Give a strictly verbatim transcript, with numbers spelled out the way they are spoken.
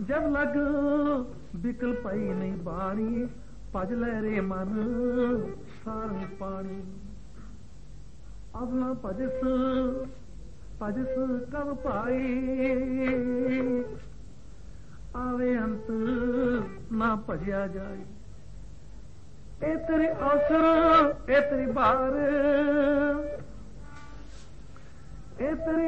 जब लग बिकल पई नहीं बाणी भज ले रे मन सारंग पानी अब ना भजस भजस कब पाई आवे अंत ना भजया जाए ए तेरे अवसर ए तेरी बार ए तेरी